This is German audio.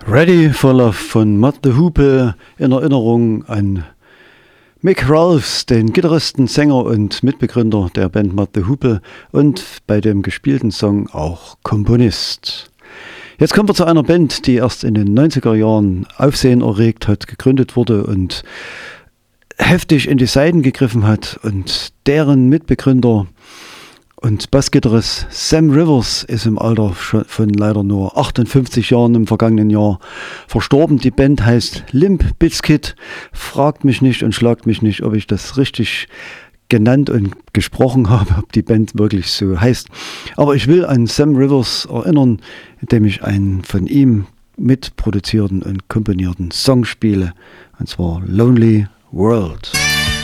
Ready for Love von Mott the Hoople in Erinnerung an Mick Rolfes, den Gitarristen, Sänger und Mitbegründer der Band Mott the Hoople und bei dem gespielten Song auch Komponist. Jetzt kommen wir zu einer Band, die erst in den 90er Jahren Aufsehen erregt hat, gegründet wurde und heftig in die Saiten gegriffen hat, und deren Mitbegründer und Bassgitarrist Sam Rivers ist im Alter von leider nur 58 Jahren im vergangenen Jahr verstorben. Die Band heißt Limp Bizkit. Fragt mich nicht und schlagt mich nicht, ob ich das richtig genannt und gesprochen habe, ob die Band wirklich so heißt. Aber ich will an Sam Rivers erinnern, indem ich einen von ihm mitproduzierten und komponierten Song spiele, und zwar Lonely World.